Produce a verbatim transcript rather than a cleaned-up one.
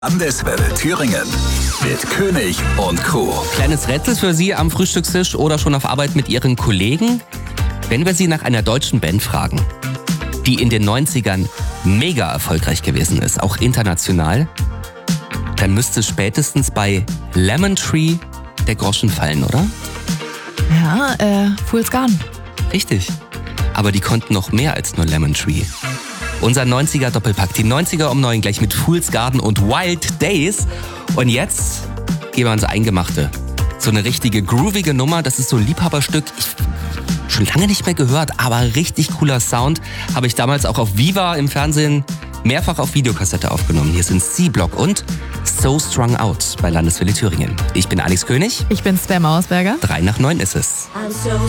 Landeswelle Thüringen mit König und Crew. Kleines Rätsel für Sie am Frühstückstisch oder schon auf Arbeit mit Ihren Kollegen. Wenn wir Sie nach einer deutschen Band fragen, die in den neunzigern mega erfolgreich gewesen ist, auch international, dann müsste spätestens bei Lemon Tree der Groschen fallen, oder? Ja, äh, Fool's Garden. Richtig. Aber die konnten noch mehr als nur Lemon Tree. Unser neunziger-Doppelpack, die neunziger um neun, gleich mit Fool's Garden und Wild Days. Und jetzt gehen wir ans Eingemachte. So eine richtige groovige Nummer, das ist so ein Liebhaberstück. Ich schon lange nicht mehr gehört, aber richtig cooler Sound. Habe ich damals auch auf Viva im Fernsehen mehrfach auf Videokassette aufgenommen. Hier sind C-Block und So Strung Out bei Landeswelle Thüringen. Ich bin Alex König. Ich bin Sven Mausberger. Drei nach neun ist es. I'm so